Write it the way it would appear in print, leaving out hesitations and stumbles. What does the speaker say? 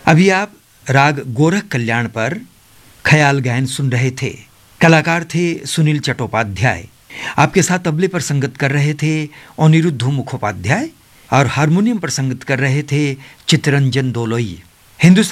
अभी आप राग गोरख कल्याण पर ख्याल गायन सुन रहे थे। कलाकार थे सुनील चट्टोपाध्याय। आपके साथ तबले पर संगत कर रहे थे अनिरुद्ध मुखोपाध्याय और हारमोनियम पर संगत कर रहे थे चित्तरंजन दोलोई। हिंदुस्तान